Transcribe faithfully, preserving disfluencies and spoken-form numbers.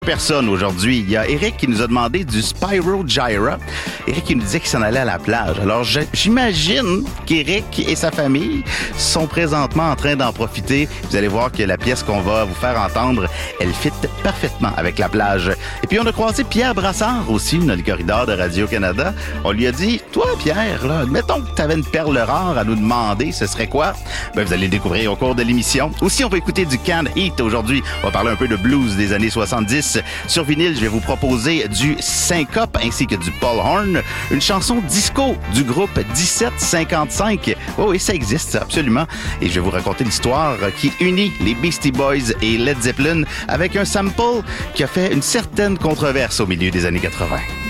Personne aujourd'hui. Il y a Eric qui nous a demandé du Spyro Gyra. Eric qui nous disait qu'il s'en allait à la plage. Alors j'imagine qu'Eric et sa famille sont présentement en train d'en profiter. Vous allez voir que la pièce qu'on va vous faire entendre, elle fit parfaitement avec la plage. Et puis on a croisé Pierre Brassard aussi dans le corridor de Radio-Canada. On lui a dit, toi Pierre, là, mettons que tu avais une perle rare à nous demander, ce serait quoi? Ben, vous allez le découvrir au cours de l'émission. Aussi, on va écouter du Canned Heat aujourd'hui. On va parler un peu de blues des années soixante-dix. Sur vinyle, je vais vous proposer du syncope ainsi que du Paul Horn, une chanson disco du groupe dix-sept cinquante-cinq. Oh oui, ça existe, absolument. Et je vais vous raconter l'histoire qui unit les Beastie Boys et Led Zeppelin avec un sample qui a fait une certaine controverse au milieu des années quatre-vingt.